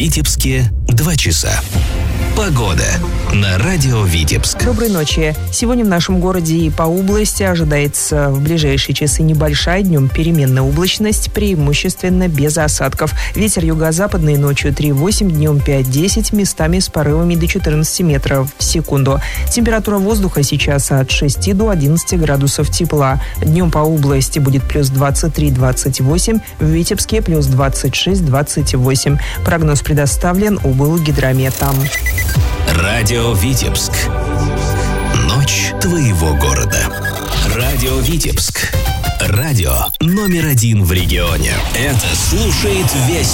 Витебске 2 часа. Погода на радио Витебск. Доброй ночи. Сегодня в нашем городе и по области ожидается в ближайшие часы небольшая, днем переменная облачность, преимущественно без осадков. Ветер юго-западный ночью 3,8, днем 5,10, местами с порывами до 14 метров в секунду. Температура воздуха сейчас от 6 до 11 градусов тепла. Днем по области будет плюс 23-28, в Витебске плюс 26-28. Прогноз предоставлен Облгидрометом. Радио Витебск. Ночь твоего города. Радио Витебск. Радио номер 1 в регионе. Это слушает весь